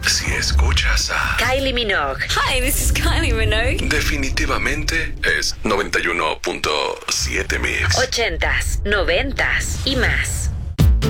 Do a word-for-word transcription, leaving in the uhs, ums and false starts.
si escuchas a Kylie Minogue. Hi, this is Kylie Minogue. definitivamente es noventa y uno punto siete Mix. Ochentas, noventas y más.